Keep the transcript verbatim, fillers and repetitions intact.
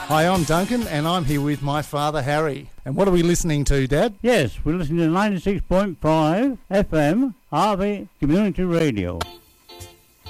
Hi, I'm Duncan, and I'm here with my father, Harry. And what are we listening to, Dad? Yes, we're listening to ninety-six point five F M, Harvey Community Radio.